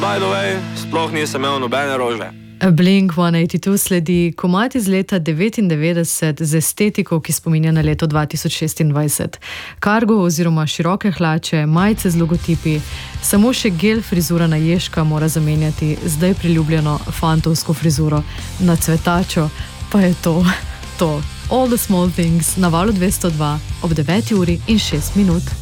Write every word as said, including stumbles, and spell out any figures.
by the way, sploh nisem imel nobene rože. Blink sto osemdeset dva sledi, komad iz leta devetindevetdeset z estetiko, ki spominja na leto dva tisoč šestindvajset. Kargo oziroma široke hlače, majice z logotipi, samo še gel frizura na Ježka mora zamenjati zdaj priljubljeno fantovsko frizuro na cvetačo, pa je to, to. All the small things na Valu dvesto dva ob deveti uri in šest minut.